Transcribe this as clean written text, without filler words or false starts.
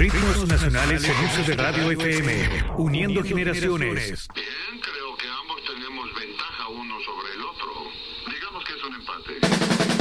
Ritmos nacionales en uso de radio FM, uniendo generaciones. Bien, creo que ambos tenemos ventaja uno sobre el otro. Digamos que es un empate.